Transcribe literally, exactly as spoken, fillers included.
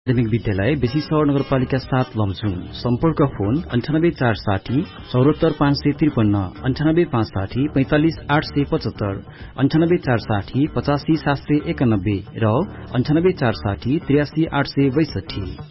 माध्यमिक विद्यालय बेसीसौर नगरपालिका सात लमजुङ। सम्पर्क फोन अन्ठानब्बे चार साठी चौहत्तर पाँच सय त्रिपन्न, अन्ठानब्बे पाँच साठी पैंतालिस आठ सय पचहत्तर, अन्ठानब्बे चार साठी पचासी सात सय एकानब्बे र अन्ठानब्बे चार साठी त्रियासी आठ सय बैसठी।